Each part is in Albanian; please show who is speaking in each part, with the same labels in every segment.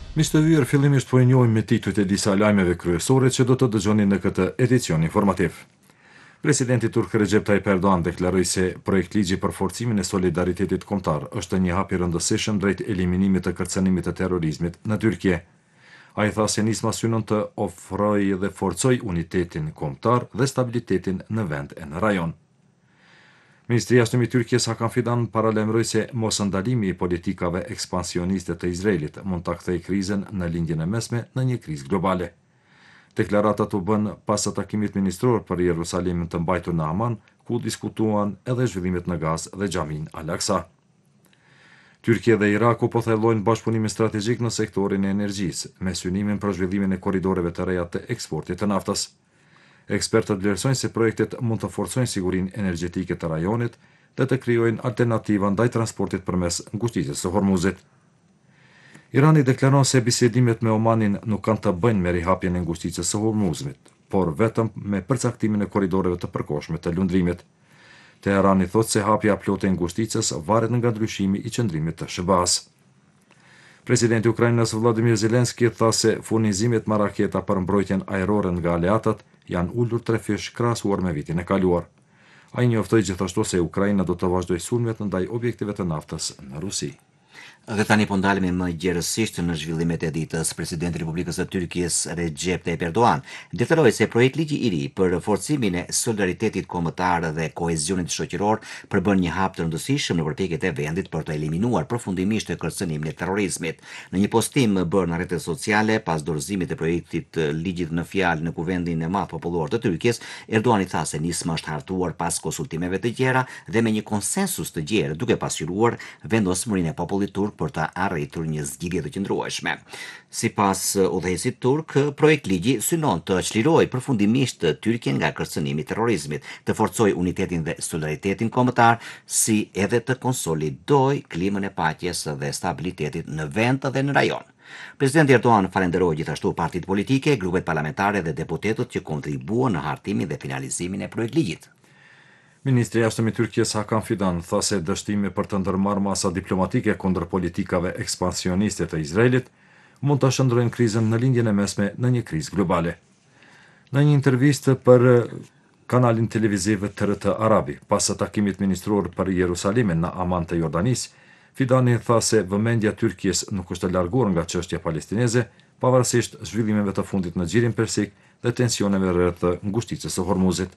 Speaker 1: Miq të hyrë, fillimisht po i njohim me titujt e disa lajmeve kryesore që do të dëgjoni në këtë edicion informativ. Presidenti turk Recep Tayyip Erdogan deklaroi se projekt ligji për forcimin e solidaritetit kombëtar është një hap i rëndësishëm drejt eliminimit të kërcënimit të terrorizmit në Tyrki. Ai tha se nisma synon të ofrojë dhe forcoj unitetin kombëtar dhe stabilitetin në vend e në rajon. Ministri i Jashtëm i Tyrkisë Hakan Fidan paralajmëroi se mosndalimi i politikave ekspansioniste të Izraelit mund ta kthejë krizën në lindjen e mesme në një krizë globale. Deklaratat u bën pas takimit ministror për Jerusalemin të mbajtur në Aman, ku diskutuan edhe zhvillimet në Gazë dhe Xhamin Al-Aqsa. Tyrkia dhe Iraku po thellojnë bashkëpunimin strategjik në sektorin e energjisë, me synimin për zhvillimin e korridoreve të reja të eksportit të naftës. Ekspertët vlerësojnë se projektet mund të forcojnë sigurinë energjetike të rajonit dhe të krijojnë alternativa ndaj transportit përmes ngushitjes së Hormuzit. Irani deklaron se bisedimet me Omanin nuk kanë të bëjnë me rihapjen e ngushitjes së Hormuzit, por vetëm me përcaktimin e korridoreve të përkohshme të lundrimit. Teherani thotë se hapja plotë e ngushitjes varet nga ndryshimi i qëndrimit të SHBA-s. Presidenti i Ukrainës Volodymyr Zelensky tha se furnizimet me raketa për mbrojtjen ajrore nga aleatët janë ulur 3 fish krahasuar me vitin e kaluar. Ai njoftoi gjithashtu se Ukraina do të vazhdojë sulmet ndaj objektive të naftës në Rusi.
Speaker 2: Dhe tani po ndalemi më gjerësisht në zhvillimet e ditës. Presidenti i Republikës së Tyrkisë Recep Tayyip Erdogan deklaroi se projekt ligji i ri për forcimin e solidaritetit kombëtar dhe kohezionit shoqëror përbën një hap të rëndësishëm në përpjekjet e vendit për të eliminuar përfundimisht terrorizimin e terrorizmit. Në një postim bërë në rrjetet sociale pas dorëzimit të projektit ligjit në fjalë në Kuvendin e Madh Popullor të Tyrkisë, Erdogan tha se nisma është hartuar pas konsultimeve të gjera dhe me një konsensus të gjerë, duke pasqyruar vendosmërinë e popullit turk për të arritur një zgjidhje të qëndrueshme. Sipas udhëheqësit turk, projekt ligji synon të çlirojë përfundimisht Tyrkien nga kërcënimi i terrorizmit, të forcojë unitetin dhe solidaritetin kombëtar, si edhe të konsolidojë klimën e paqes dhe stabilitetit në vend dhe në rajon. Presidenti Erdogan falenderoi gjithashtu partitë politike, grupet parlamentare dhe deputetët që kontribuan në hartimin dhe finalizimin e projekt ligjit.
Speaker 1: Ministri i Jashtëm i Tyrkisë Hakan Fidan tha se dështimi për të ndërmarrë masa diplomatike kundër politikave ekspansioniste të Izraelit mund të shndrojnë krizën në lindjen e mesme në një krizë globale. Në një intervistë për kanalin televiziv TRT Arabi, pas takimit ministror për Jerusalemin në Aman të Jordanisë, Fidani tha se vëmendja e Tyrkisë nuk është e larguar nga çështja palestineze, pavarësisht zhvillimeve të fundit në xhirin persik dhe tensioneve rreth ngushitjes së Hormuzit.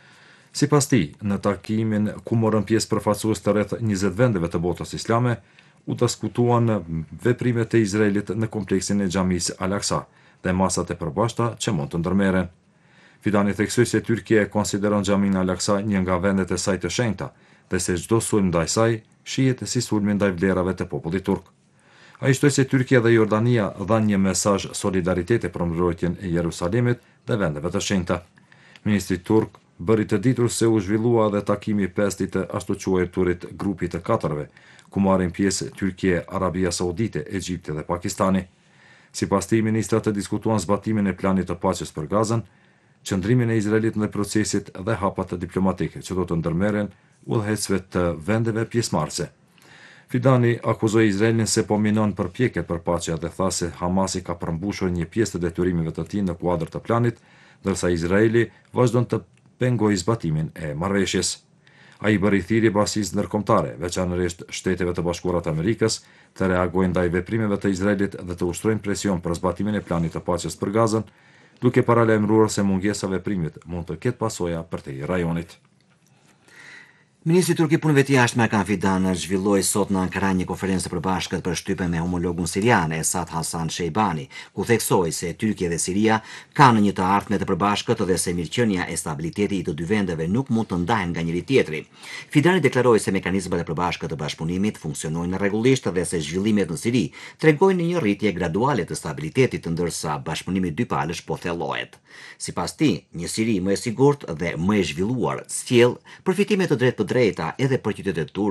Speaker 1: Sipas tij, në takimin ku morën pjesë përfaqësues të rreth 20 vendeve të botës islame, u diskutuan veprimet e Izraelit në kompleksin e Xhamis Al-Aqsa dhe masat e përbashkëta që mund të ndërmerren. Fidani theksoi se Tyrkia e konsideron Xhamin Al-Aqsa një nga vendet e saj të shenjta dhe se çdo sulm ndaj saj shihet si sulmi ndaj vlerave të popullit turk. Ai shtoi se Tyrkia dhe Jordania dhanë një mesazh solidariteti për mbrojtjen e Jerusalemit dhe vendeve të shenjta. Ministri turk bëri të ditur se u zhvillua dhe takimi i pestit të ashtu quajturit grupit të katërve, ku marrin pjesë Tyrkia, Arabia Saudite, Egjipti dhe Pakistani. Sipas tij, ministrat të diskutuan zbatimin e planit të paqes për Gazën, qëndrimin e Izraelit në procesit dhe hapat diplomatike që do të ndërmerren udhëheqësve të vendeve pjesëmarrëse. Fidani akuzoi Izraelin se po minon përpjekjet për paqe dhe tha se Hamasi ka përmbushur një pjesë të detyrimeve të tij në kuadër të planit, ndërsa Izraeli vazhdon të pengoj zbatimin e marrëveshjes. Ai bëri thirrje bashkisë ndërkombëtare, veçanërisht Shteteve të Bashkuara të Amerikës, të reagojnë ndaj veprimeve të Izraelit dhe të ushtrojnë presion për zbatimin e planit të paqes për Gazën, duke paralajmëruar se mungesa e veprimit mund të ketë pasoja përtej rajonit.
Speaker 2: Ministri turk i punëve të jashtme Hakan Fidan zhvilloi sot në Ankara një konferencë të përbashkët për shtypjen me homologun sirian Esad Hasan Sheibani, ku theksoi se Tyrkia dhe Siria kanë një të ardhme të përbashkët dhe se mirëqenia e stabilitetit i të dy vendeve nuk mund të ndahen nga njëri tjetri. Fidani deklaroi se mekanizmat e përbashkët të bashkëpunimit funksionojnë rregullisht dhe se zhvillimet në Siri tregojnë një rritje graduale të stabilitetit, ndërsa bashkëpunimi dypalësh po thellohet. Sipas tij, një Siri më e sigurt dhe më e zhvilluar sjell përfitime të drejta edhe për qytetet turke.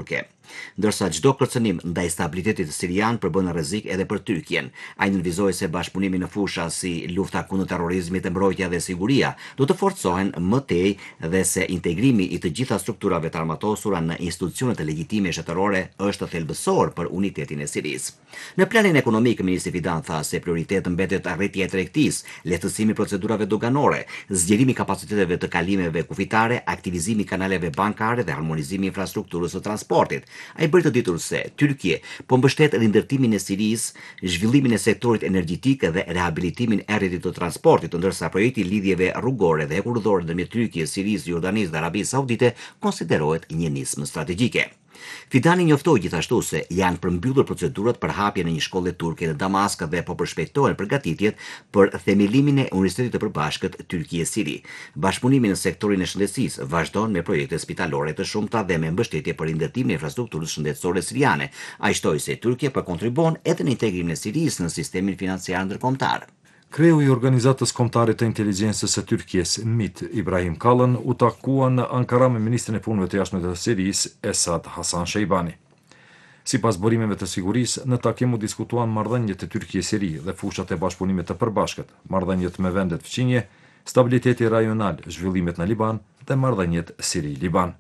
Speaker 2: Ndërsa çdo kërcënim ndaj stabilitetit sirian përbën rrezik edhe për Tyrkien. Ai nënvizoi se bashkëpunimi në fusha si lufta kundër terrorizmit, mbrojtja dhe siguria do të forcohen më tej dhe se integrimi i të gjitha strukturave të armatosura në institucionet e legjitime shtetërore është thelbësor për unitetin e Sirisë. Në planin ekonomik, ministri Fidan tha se prioritet mbetet arritja e tregtisë, lehtësimi i procedurave doganore, zgjerimi i kapaciteteve të kalimeve kufitare, aktivizimi i kanaleve bankare dhe harmonizimi i infrastrukturës së transportit. Ai bëri të ditur se Tyrkia po mbështet rindërtimin e Sirisë, zhvillimin e sektorit energjetik dhe rehabilitimin e rrjetit të transportit, ndërsa projekti i lidhjeve rrugore dhe hekurudhore ndërmjet Tyrkisë, Sirisë, Jordanisë dhe Arabisë Saudite konsiderohet një nismë strategjike. Fidani njoftoi gjithashtu se janë përmbyllur procedurat për hapjen e një shkolle turke në Damask dhe po përshpejtohen përgatitjet për themelimin e Universitetit të Përbashkët Tyrkie-Siri. Bashkëpunimi në sektorin e shëndetësisë vazhdon me projekte spitalore të shumta dhe me mbështetje për rindërtimin e infrastrukturës shëndetësore siriane. Ai shtoi se Turqia po kontribon edhe në integrimin e Sirisë në sistemin financiar ndërkombëtar.
Speaker 1: Kreu i Organizatës Kombëtare të Inteligjencës së Tyrkisë, MIT, Ibrahim Kalën, u takuan në Ankara me ministrin e punëve të jashtme të Sirisë, Esad Hasan Sheibani. Sipas burimeve të sigurisë, në takim u diskutuan marrëdhëniet e Tyrkie-Siri dhe fushat e bashkëpunimit të përbashkët, marrëdhëniet me vendet fqinje, stabiliteti rajonal, zhvillimet në Liban dhe marrëdhëniet Siri-Liban.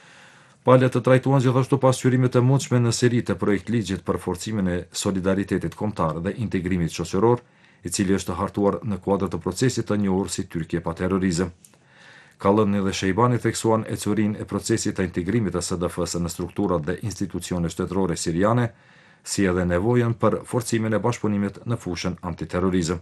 Speaker 1: Palët të trajtuan gjithashtu pasqyrimet e mundshme në seri të projekt ligjit për forcimin e solidaritetit kombëtar dhe integrimit shoqëror, i cili është hartuar në kuadër të procesit të njohur si Tyrkie pa terrorizëm. Kalën dhe Sheibani theksuan ecurinë e procesit të integrimit të SDF-së në strukturat dhe institucione shtetërore siriane, si edhe nevojën për forcimin e bashkëpunimit në fushën antiterrorizëm.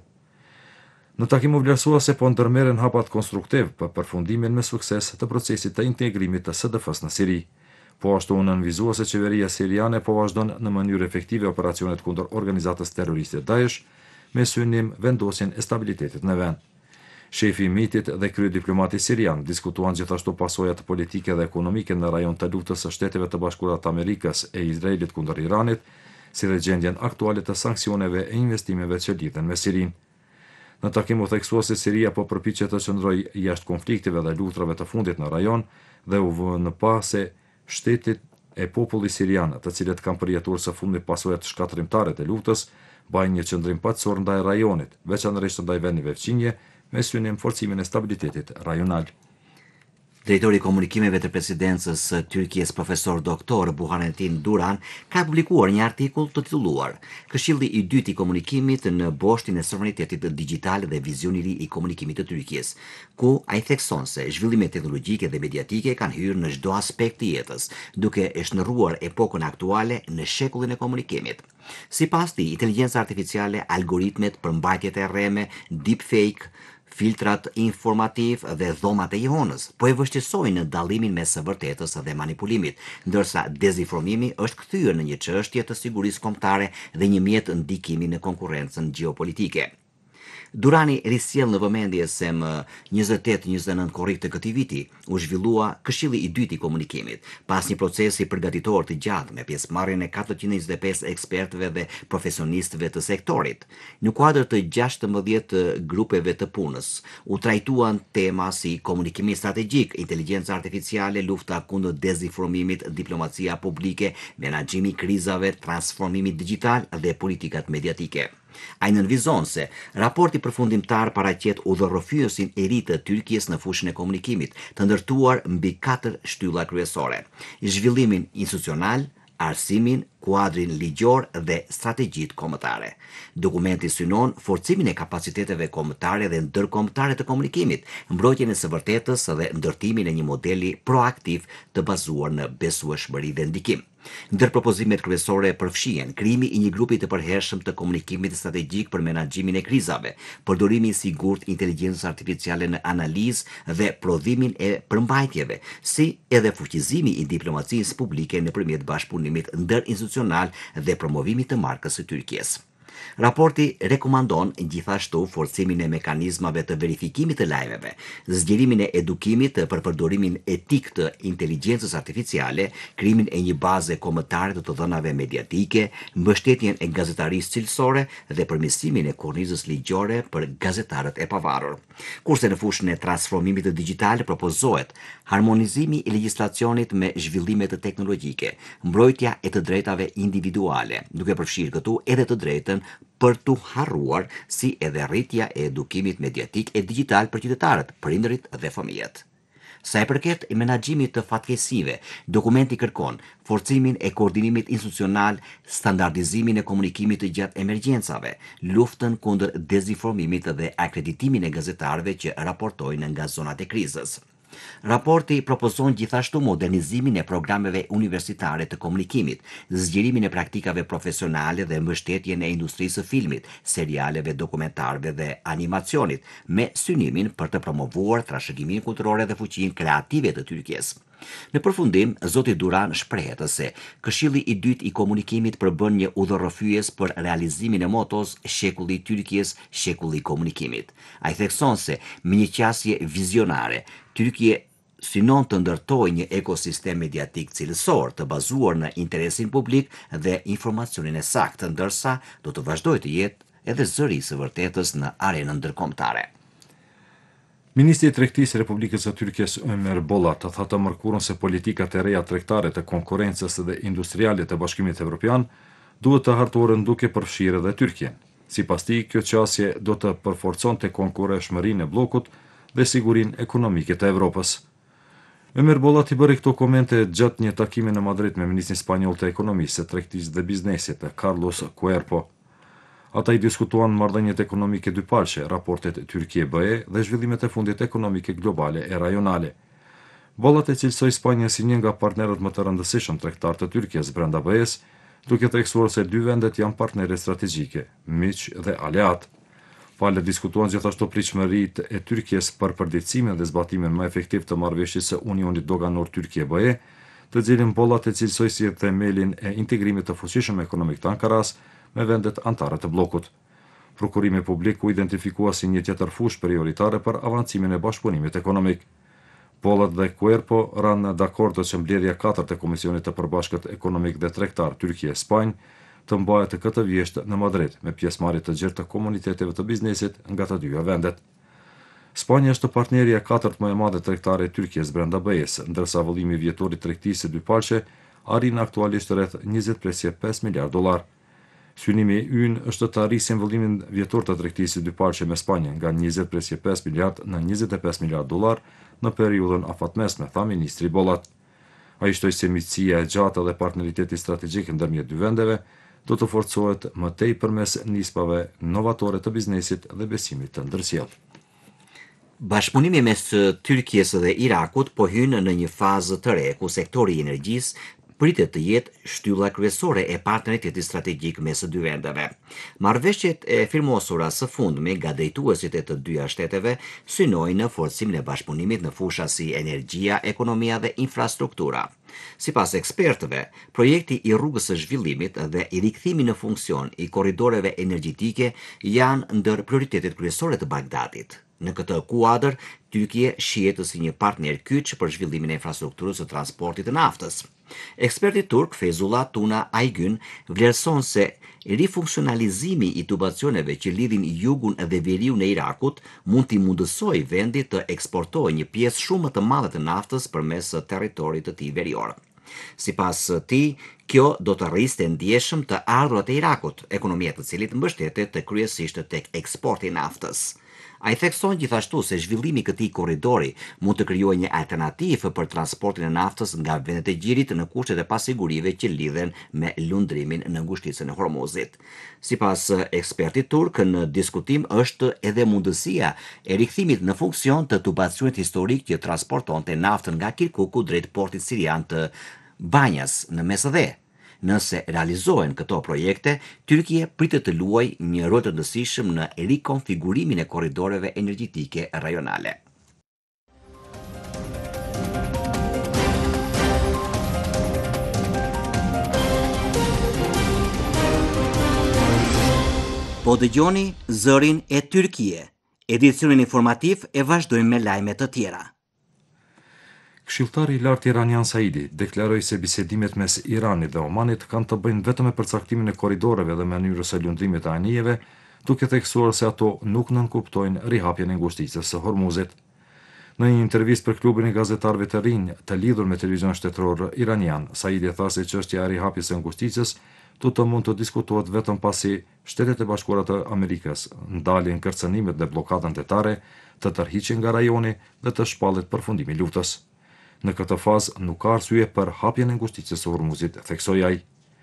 Speaker 1: Në takim u vlerësua se po ndërmerren hapat konstruktiv për përfundimin me sukses të procesit të integrimit të SDF-së në Siri. Po ashtu u nënvizua se qeveria siriane po vazhdon në mënyrë efektive operacionet kundër organizatës terroriste Daesh, me synim vendosjen e stabilitetit në vend. Shefi i MIT-it dhe kryediplomati sirian diskutuan gjithashtu pasojat politike dhe ekonomike në rajon të luftës së Shteteve të Bashkuara të Amerikës e Izraelit kundër Iranit, si dhe gjendjen aktuale të sanksioneve e investimeve që lidhen me Sirinë. Në takim u theksua se Siria po përpiqet të qëndrojë jashtë konfliktive dhe luftrave të fundit në rajon dhe u vë në pa se shtetit e populli sirian, të cilët kanë përjetuar së fundi pasojat shkatërrimtare të luftës, bajnë një qëndrim paqësor ndaj rajonit, veçanërisht ndaj vendeve fqinje, me synim forcimin e stabilitetit rajonal.
Speaker 2: Drejtori i komunikimeve të presidencës së Tyrkisë, profesor doktor Burhanettin Duran, ka publikuar një artikull të titulluar Këshilli i dytë i komunikimit në boshtin e sovranitetit digital dhe vizioni i ri i komunikimit të Tyrkisë, ku ai thekson se zhvillimet teknologjike dhe mediatike kanë hyrë në çdo aspekt të jetës, duke e shndërruar epokën aktuale në shekullin e komunikimit. Sipas tij, inteligjenca artificiale, algoritmet, përmbajtjet e rreme, deepfake, filtrat informativ dhe dhomat e jehonës po e vështirësojnë dallimin mes së vërtetës dhe manipulimit, ndërsa dezinformimi është kthyer në një çështje të sigurisë kombëtare dhe një mjet ndikimi në konkurrencën gjeopolitike. Durani risjell në vëmendje se më 28-29 korrik të këtij viti u zhvillua Këshilli i dytë i komunikimit, pas një procesi përgatitor të gjatë me pjesëmarrjen e 425 ekspertëve dhe profesionistëve të sektorit. Në kuadër të 16 grupeve të punës, u trajtuan tema si komunikimi strategjik, inteligjenca artificiale, lufta kundër dezinformimit, diplomacia publike, menaxhimi i krizave, transformimi digital dhe politikat mediatike. Ai nënvizon se raporti përfundimtar paraqet udhërrofyesin e ri të Tyrkisë në fushën e komunikimit, të ndërtuar mbi 4 shtylla kryesore: zhvillimin institucional, arsimin, kuadrin ligjor dhe strategjitë kombëtare. Dokumenti synon forcimin e kapaciteteve kombëtare dhe ndërkombëtare të komunikimit, mbrojtjen e së vërtetës dhe ndërtimin e një modeli proaktiv të bazuar në besueshmëri dhe ndikim. Ndër propozimet kryesore përfshihen krijimi i një grupi të përhershëm të komunikimit strategjik për menaxhimin e krizave, përdorimi i sigurt i inteligjencës artificiale në analizë dhe prodhimin e përmbajtjeve, si edhe fuqizimi i diplomacisë publike nëpërmjet bashkëpunimit ndërinstitucional dhe promovimit të markës së Tyrkisë. Raporti rekomandon gjithashtu forcimin e mekanizmave të verifikimit të lajmeve, zgjerimin e edukimit për përdorimin etik të inteligjencës artificiale, krijimin e një baze kombëtare të dhënave mediatike, mbështetjen e gazetarisë cilësore dhe përmirësimin e kornizës ligjore për gazetarët e pavarur. Kurse në fushën e transformimit digital propozohet harmonizimi i legjislacionit me zhvillimet teknologjike, mbrojtja e të drejtave individuale, duke përfshirë këtu edhe të drejtën për të harruar, si edhe rritja e edukimit mediatik e digital për qytetarët, prindërit dhe fëmijët. Sa e përket menaxhimit të fatkeqësive, dokumenti kërkon forcimin e koordinimit institucional, standardizimin e komunikimit të gjatë emergjencave, luftën kundër dezinformimit dhe akreditimin e gazetarëve që raportojnë nga zonat e krizës. Raporti propozon gjithashtu modernizimin e programeve universitare të komunikimit, zgjerimin e praktikave profesionale dhe mbështetjen e industrisë së filmit, serialeve, dokumentarëve dhe animacionit, me synimin për të promovuar trashëgimin kulturore dhe fuqinë kreative të Tyrkisë. Në përfundim, zoti Duran shprehet se Këshilli i dytë i komunikimit përbën një udhërrëfyes për realizimin e motos Shekulli i Tyrkisë, shekulli i komunikimit. Ai thekson se me një qasje vizionare, Tyrkia synon të ndërtojë një ekosistem mediatik cilësor të bazuar në interesin publik dhe informacionin e saktë, ndërsa do të vazhdojë të jetë edhe zëri i së vërtetës në arenën ndërkombëtare.
Speaker 1: Ministri i Tregtisë i Republikës së Tyrkisë Ömer Bolat tha të mërkurën se politikat e reja tregtare të konkurrencës dhe industriale të Bashkimit Evropian duhet të hartohen duke përfshirë edhe Tyrkien. Sipas tij, kjo qasje do të përforconte konkurreshmërinë e bllokut dhe sigurinë ekonomike të Evropës. Ömer Bolat i bëri këto komente gjatë një takimi në Madrid me ministrin spanjoll të ekonomisë, tregtisë dhe biznesit, Carlos Cuerpo. Ata i diskutuan marrëdhëniet ekonomike dypalqe, raportet Tyrkie-BE dhe zhvillimet e fundit ekonomike globale e rajonale. Bolat e cilësoi Spanjën si një nga partnerët më të rëndësishëm tregtar të Tyrkisë brenda BE-s, duke theksuar se dy vendet janë partnerë strategjike, miq dhe aleat. Palët diskutuan gjithashtu pritshmëritë e Tyrkisë për përditësimin dhe zbatimin më efektiv të marrëveshjes së Unionit Doganor Tyrkie-BE, të cilin Bolat e cilësoi si themelin e integrimit të fuqishëm ekonomik të Ankaras me vendet anëtare të bllokut. Prokurimi publik u identifikua si një tjetër fushë prioritare për avancimin e bashkëpunimit ekonomik. Bolat dhe Cuerpo ranë dakord që mbledhja 4 e Komisionit të Përbashkët Ekonomik dhe Tregtar Tyrkie-Spanjë të mbahet këtë vjesht në Madrid me pjesëmarrje të gjerë të komuniteteve të biznesit nga të dyja vendet. Spanja është partneri e 4 më e madhe tregtare e Tyrkisë brenda BE-s, ndërsa vëllimi vjetor i tregtisë dypalqe arrin aktualisht rreth 20.5 miliard dollar. Synimi ynë është të arrisim vëllimin vjetor të tregtisë dypalqe me Spanjën nga 20.5 miliard në 25 miliard dollar në periudhën afatmesme, tha ministri Bolat. Ai shtoi se miqësia e gjatë dhe partneriteti strategjik ndërmjet dy vendeve do të forcohet më tej përmes nispave novatore të biznesit dhe besimit të ndërsjellë.
Speaker 2: Bashkëpunimi mes Tyrkisë dhe Irakut po hyn në një fazë të re ku sektori i energjisë pritet të jetë shtylla kryesore e partneritetit strategjik mes së dy vendeve. Marrëveshjet e firmosura së fundmi nga drejtuesit e të dyja shteteve synojnë në forcimin e bashkëpunimit në fusha si energjia, ekonomia dhe infrastruktura. Sipas ekspertëve, projekti i rrugës së zhvillimit dhe i rikthimi në funksion i korridoreve energjetike janë ndër prioritetet kryesore të Bagdadit. Në këtë kuadër, Tyrkia shihet si një partner kyç për zhvillimin e infrastrukturës së transportit të naftës. Eksperti turk Feyzullah Tuna Aygün vlerëson se rifunksionalizimi i tubacioneve që lidhin jugun dhe veriun e Irakut mund t'i mundësojë vendit të eksportojë një pjesë shumë më të madhe të naftës përmes territorit të tij verior. Sipas tij, kjo do të rriste ndjeshëm të ardhurat e Irakut, ekonomia e të cilit mbështetet kryesisht tek eksporti i naftës. Ai thekson gjithashtu se zhvillimi i këtij korridori mund të krijojë një alternativë për transportin e naftës nga vendet e gjirit në kushtet e pasigurive që lidhen me lundrimin në ngushticën e Hormuzit. Sipas ekspertit turk, në diskutim është edhe mundësia e rikthimit në funksion të tubacionit historik që transportonte naftën nga Kirkuku drejt portit sirian të Banjas në Mesdhe. Nëse realizohen këto projekte, Tyrkia pritet të luajë një rol të rëndësishëm në rikonfigurimin e korridoreve energjetike rajonale. Po dëgjoni zërin e Tyrkie. Edicionin informativ e vazhdojmë me lajme të tjera.
Speaker 1: Këshilltari i lartë iranian Saidi deklaroi se bisedimet mes Iranit dhe Omanit kanë të bëjnë vetëm me përcaktimin e korridoreve dhe mënyrës së lundrimit të anijeve, duke theksuar se ato nuk nënkuptojnë rihapjen e ngushticës së Hormuzit. Në një intervistë për klubin e gazetarëve të rinj të lidhur me televizion shtetëror iranian, Saidi tha se çështja e rihapjes së ngushticës të mund të diskutohet vetëm pasi Shtetet e Bashkuara të Amerikës ndalin kërcënimet dhe bllokadën tetare, të tërhiqen nga rajoni dhe të shpallet përfundimi i luftës. Në këtë fazë nuk ka arsye për hapjen e ngushticës së Hormuzit, theksoi ai.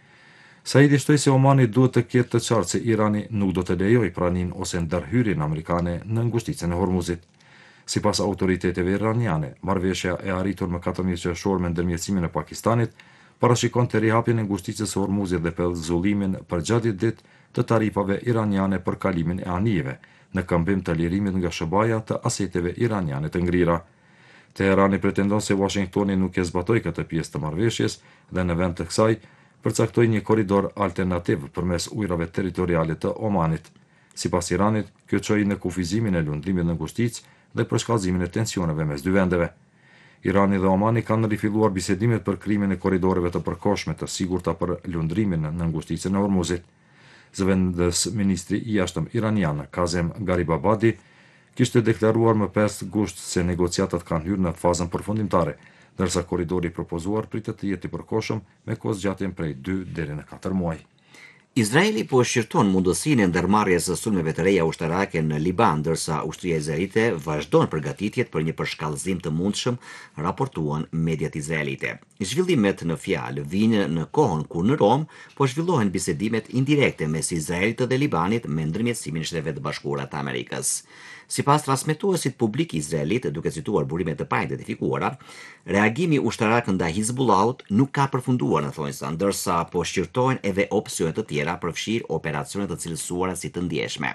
Speaker 1: Saidi shtoi se Omani duhet të ketë të qartë se Irani nuk do të lejojë praninë ose ndërhyrjen amerikane në ngushticën e Hormuzit. Sipas autoriteteve iraniane, marrëveshja e arritur më 14 qershor me ndërmjetësimin e Pakistanit parashikon të rihapjen e ngushticës së Hormuzit dhe pellëzullimin për gjatë ditë të tarifave iraniane për kalimin e anijeve, në këmbim të lirimit nga shëbaja të aseteve iraniane të ngrira. Teherani pretendon se Washingtoni nuk e zbatoi këtë pjesë të marrëveshjes dhe në vend të kësaj përcaktoi një korridor alternativ përmes ujrave territoriale të Omanit. Sipas Iranit, kjo çoi në kufizimin e lundrimit në ngushticë dhe përshkallëzimin e tensioneve mes dy vendeve. Irani dhe Omani kanë rifilluar bisedimet për krimin e korridoreve të përkohshme të sigurta për lundrimin në ngushticën e Hormuzit. Zëvendës ministri i jashtëm iranian Kazem Garibabadi kishte deklaruar më 5 gusht se negociatat kanë hyrë në fazën përfundimtare, ndërsa korridori i propozuar pritet të jetë i përkohshëm me kohë zgjatjen prej 2 deri në 4 muaj.
Speaker 2: Izraeli po shqyrton mundësinë e ndërmarrjes së sulmeve të reja ushtarake në Liban, ndërsa ushtria izraelite vazhdon përgatitjet për një përshkallëzim të mundshëm, raportuan mediat izraelite. Zhvillimet në fjalë vijnë në kohën kur në Rom po zhvillohen bisedimet indirekte mes Izraelit dhe Libanit me ndërmjetësimin e Shteteve të Bashkuara të Amerikës. Sipas transmetuesit publik izraelit, duke cituar burime të paidentifikuara, reagimi ushtarak ndaj Hizbullahut nuk ka përfunduar në thonjza, ndërsa po shqyrtohen edhe opsione të tjera përfshirë operacione të cilësuara si të ndjeshme.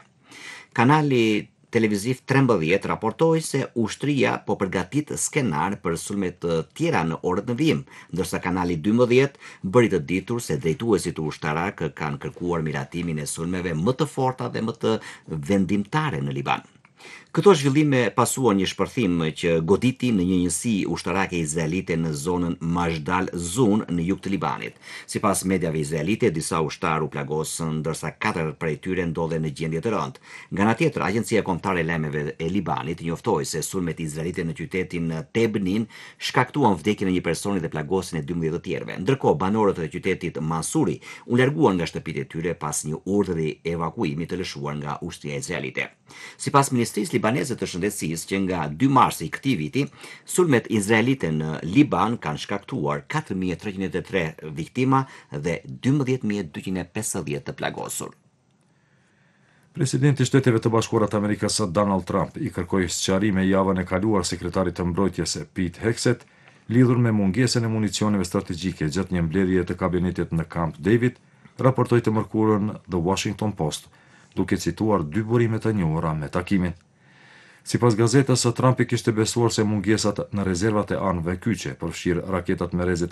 Speaker 2: Kanali televiziv 13 raportoi se ushtria po përgatit skenar për sulme të tjera në orët në vijim, ndërsa kanali 12 bëri të ditur se drejtuesit ushtarak kanë kërkuar miratimin e sulmeve më të forta dhe më të vendimtare në Liban. Këto zhvillime pasuan një shpërthim që goditi në një njësi ushtarake izraelite në zonën Mashdal Zun në jug të Libanit. Sipas mediave izraelite, disa ushtar u plagosën, ndërsa 4 prej tyre ndodhen në gjendje të rëndë. Nga ana tjetër, Agjencia Kombëtare e Lajmeve e Libanit njoftoi se sulmet izraelite në qytetin Tebnin shkaktuan vdekjen e një personi dhe plagosin e 12 të tjerëve. Ndërkohë, banorët e qytetit Mansuri u larguan nga shtëpitë e tyre pas një urdhri evakuimi të lëshuar nga ushtria izraelite. Sipas Ministrisë libaneze të shëndetësisë, që nga 2 marsi i këtij viti, sulmet izraelite në Liban kanë shkaktuar 4303 viktima dhe 12250 të plagosur.
Speaker 1: Presidenti i Shteteve të Bashkuara të Amerikës Donald Trump i kërkoi sqarime javën e kaluar sekretarit të mbrojtjes Pete Hegseth lidhur me mungesën e municioneve strategjike gjatë një mbledhjeje të kabinetit në Camp David, raportoi të mërkurën The Washington Post, duke cituar 2 burime të njohura me takimin. Sipas gazetës, Trumpi kishte besuar se mungesat në rezervat e anëve kyçe, përfshirë raketat me rrezet